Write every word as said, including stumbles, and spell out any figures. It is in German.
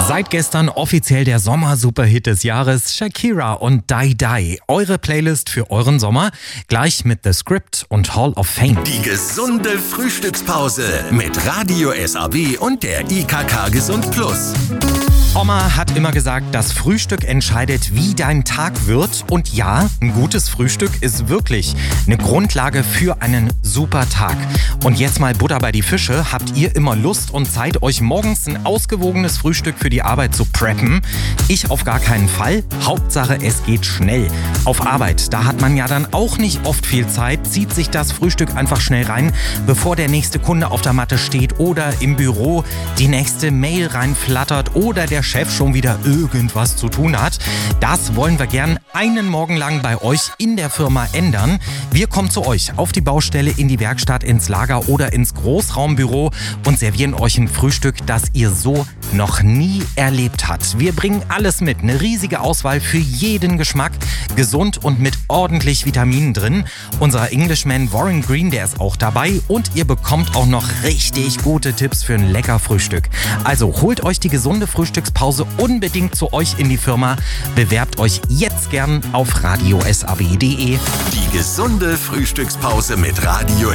Seit gestern offiziell der Sommer-Superhit des Jahres, Shakira und Die Die. Eure Playlist für euren Sommer, gleich mit The Script und Hall of Fame. Die gesunde Frühstückspause mit Radio S A B und der I K K Gesund Plus. Oma hat immer gesagt, das Frühstück entscheidet, wie dein Tag wird. Und ja, ein gutes Frühstück ist wirklich eine Grundlage für einen super Tag. Und jetzt mal Butter bei die Fische. Habt ihr immer Lust und Zeit, euch morgens ein ausgewogenes Frühstück für die Arbeit zu preppen? Ich auf gar keinen Fall. Hauptsache, es geht schnell. Auf Arbeit, da hat man ja dann auch nicht oft viel Zeit, zieht sich das Frühstück einfach schnell rein, bevor der nächste Kunde auf der Matte steht oder im Büro die nächste Mail reinflattert oder der Chef schon wieder irgendwas zu tun hat. Das wollen wir gern einen Morgen lang bei euch in der Firma ändern. Wir kommen zu euch auf die Baustelle, in die Werkstatt, ins Lager oder ins Großraumbüro und servieren euch ein Frühstück, das ihr so noch nie erlebt habt. Wir bringen alles mit, eine riesige Auswahl für jeden Geschmack, gesund und mit ordentlich Vitaminen drin. Unser Englishman Warren Green, der ist auch dabei und ihr bekommt auch noch richtig gute Tipps für ein lecker Frühstück. Also holt euch die gesunde Frühstückspause unbedingt zu euch in die Firma. Bewerbt euch jetzt gern auf radio s a b punkt d e. Die gesunde Frühstückspause mit Radio